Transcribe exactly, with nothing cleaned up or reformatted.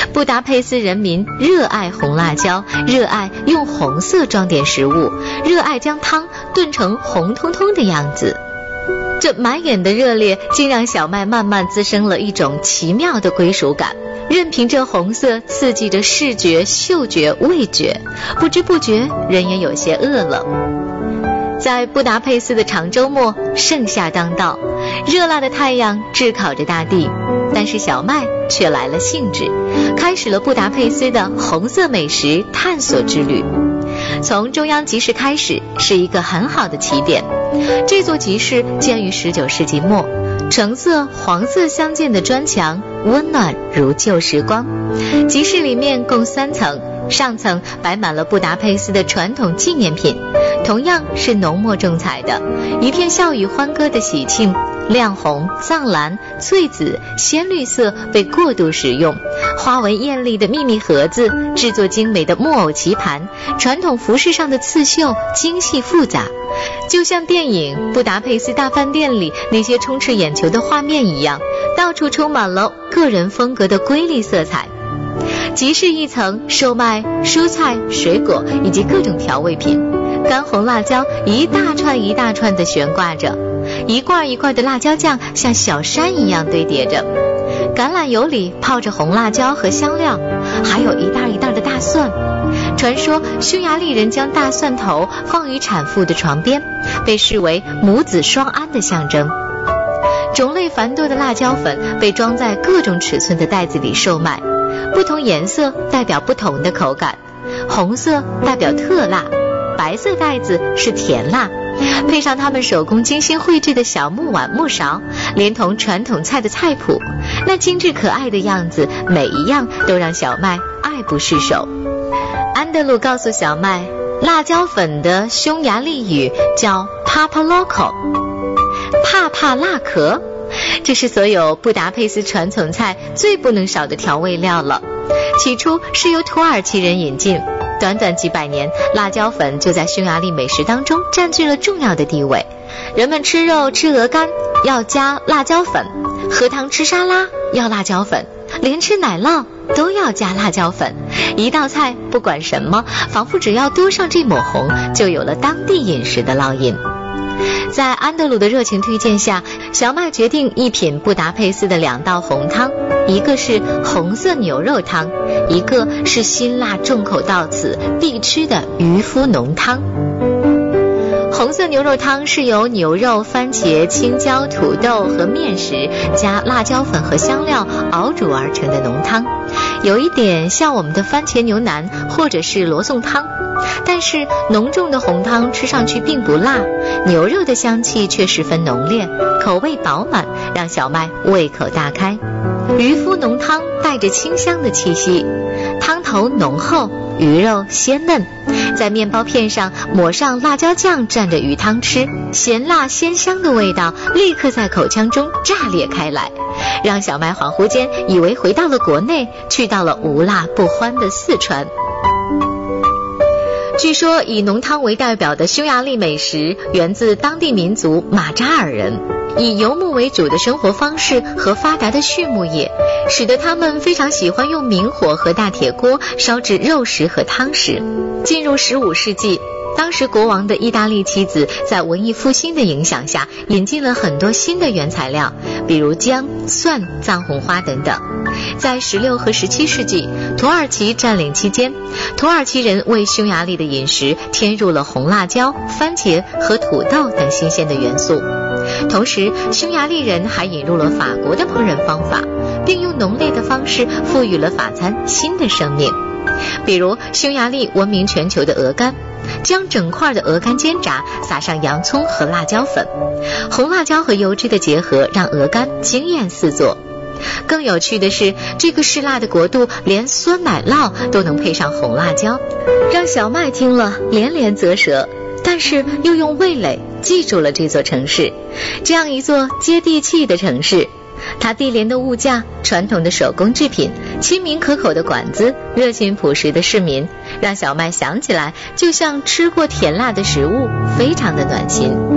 布达佩斯人民热爱红辣椒，热爱用红色装点食物，热爱将汤炖成红彤彤的样子。这满眼的热烈竟让小麦慢慢滋生了一种奇妙的归属感，任凭这红色刺激着视觉、嗅觉、味觉，不知不觉人也有些饿了。在布达佩斯的长周末，盛夏当道，热辣的太阳炙烤着大地，但是小麦却来了兴致，开始了布达佩斯的红色美食探索之旅。从中央集市开始是一个很好的起点。这座集市建于十九世纪末，橙色、黄色相间的砖墙，温暖如旧时光。集市里面共三层，上层摆满了布达佩斯的传统纪念品，同样是浓墨重彩的，一片笑语欢歌的喜庆。亮红、藏蓝、翠紫、鲜绿色被过度使用，花纹艳丽的秘密盒子，制作精美的木偶棋盘，传统服饰上的刺绣精细复杂，就像电影《布达佩斯大饭店》里那些充斥眼球的画面一样，到处充满了个人风格的瑰丽色彩。集市一层售卖蔬菜、水果以及各种调味品，干红辣椒一大串一大串地悬挂着，一罐一罐的辣椒酱像小山一样堆叠着，橄榄油里泡着红辣椒和香料，还有一袋一袋的大蒜。传说匈牙利人将大蒜头放于产妇的床边，被视为母子双安的象征。种类繁多的辣椒粉被装在各种尺寸的袋子里售卖，不同颜色代表不同的口感，红色代表特辣，白色袋子是甜辣，配上他们手工精心绘制的小木碗木勺，连同传统菜的菜谱，那精致可爱的样子，每一样都让小麦爱不释手。安德鲁告诉小麦，辣椒粉的匈牙利语叫 Papaloco， 帕帕辣壳，这是所有布达佩斯传统菜最不能少的调味料了。起初是由土耳其人引进，短短几百年，辣椒粉就在匈牙利美食当中占据了重要的地位。人们吃肉吃鹅肝要加辣椒粉，喝汤吃沙拉要辣椒粉，连吃奶酪都要加辣椒粉。一道菜不管什么，仿佛只要多上这抹红，就有了当地饮食的烙印。在安德鲁的热情推荐下，小麦决定一品布达佩斯的两道红汤，一个是红色牛肉汤，一个是辛辣重口到此必吃的渔夫浓汤。红色牛肉汤是由牛肉、番茄、青椒、土豆和面食加辣椒粉和香料熬煮而成的浓汤，有一点像我们的番茄牛腩或者是罗宋汤，但是浓重的红汤吃上去并不辣，牛肉的香气却十分浓烈，口味饱满，让小麦胃口大开。渔夫浓汤带着清香的气息，汤头浓厚，鱼肉鲜嫩，在面包片上抹上辣椒酱蘸着鱼汤吃，咸辣鲜香的味道立刻在口腔中炸裂开来，让小麦恍惚间以为回到了国内，去到了无辣不欢的四川。据说以浓汤为代表的匈牙利美食源自当地民族马扎尔人，以游牧为主的生活方式和发达的畜牧业，使得他们非常喜欢用明火和大铁锅烧制肉食和汤食。进入十五世纪，当时国王的意大利妻子在文艺复兴的影响下，引进了很多新的原材料，比如姜、蒜、藏红花等等。在十六和十七世纪，土耳其占领期间，土耳其人为匈牙利的饮食添入了红辣椒、番茄和土豆等新鲜的元素。同时，匈牙利人还引入了法国的烹饪方法，并用浓烈的方式赋予了法餐新的生命。比如匈牙利闻名全球的鹅肝，将整块的鹅肝煎炸，撒上洋葱和辣椒粉，红辣椒和油脂的结合让鹅肝惊艳四座。更有趣的是，这个嗜辣的国度连酸奶酪都能配上红辣椒，让小麦听了连连啧舌，但是又用味蕾记住了这座城市，这样一座接地气的城市。它低廉的物价、传统的手工制品、亲民可口的馆子、热情朴实的市民，让小麦想起来就像吃过甜辣的食物，非常的暖心。